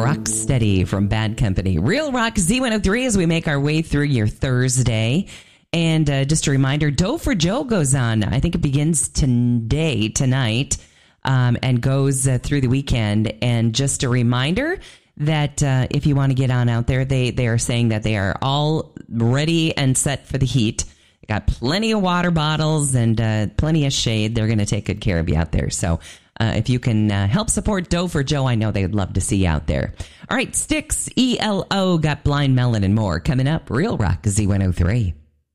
Rocksteady from Bad Company. Real Rock Z103 as we make our way through your Thursday. And just a reminder, Doe for Joe goes on. I think it begins tonight, and goes through the weekend. And just a reminder that if you want to get on out there, they are saying that they are all ready and set for the heat. Got plenty of water bottles and plenty of shade. They're going to take good care of you out there. So if you can help support Doe for Joe, I know they'd love to see you out there. All right, Styx, ELO, got Blind Melon and more. Coming up, Real Rock Z103.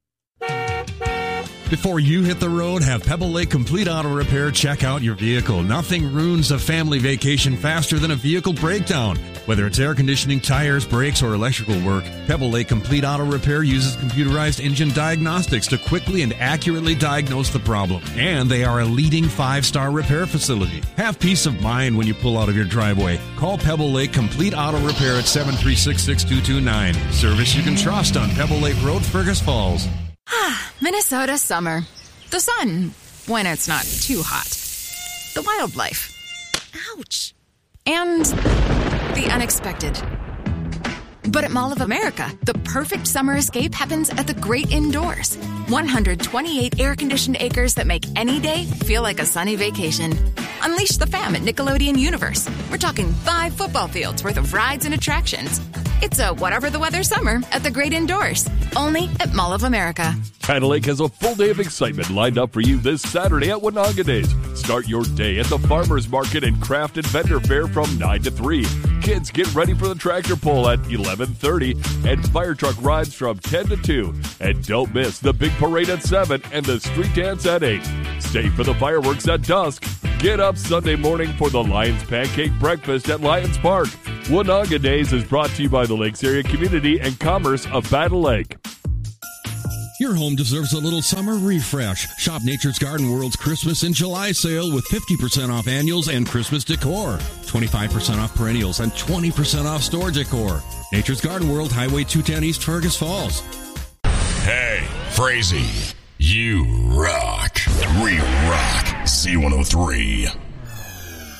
Before you hit the road, have Pebble Lake Complete Auto Repair check out your vehicle. Nothing ruins a family vacation faster than a vehicle breakdown. Whether it's air conditioning, tires, brakes, or electrical work, Pebble Lake Complete Auto Repair uses computerized engine diagnostics to quickly and accurately diagnose the problem. And they are a leading 5-star repair facility. Have peace of mind when you pull out of your driveway. Call Pebble Lake Complete Auto Repair at 736-6229. Service you can trust on Pebble Lake Road, Fergus Falls. Minnesota summer. The sun, when it's not too hot. The wildlife. Ouch. And the unexpected. But at Mall of America, the perfect summer escape happens at the great indoors. 128 air-conditioned acres that make any day feel like a sunny vacation. Unleash the fam at Nickelodeon Universe. We're talking 5 football fields worth of rides and attractions. It's a whatever the weather summer at the great indoors. Only at Mall of America. Battle Lake has a full day of excitement lined up for you this Saturday at Winaga Days. Start your day at the Farmers Market and Craft and Vendor Fair from 9 to 3. Kids get ready for the tractor pull at 11:30 and fire truck rides from 10 to 2. And don't miss the big parade at 7 and the street dance at 8. Stay for the fireworks at dusk. Get up Sunday morning for the Lions Pancake Breakfast at Lions Park. Winaga Days is brought to you by the Lakes Area Community and Commerce of Battle Lake. Your home deserves a little summer refresh. Shop Nature's Garden World's Christmas in July sale with 50% off annuals and Christmas decor, 25% off perennials, and 20% off store decor. Nature's Garden World, Highway 210 East Fergus Falls. Hey, Frazee, you rock. We rock Z103.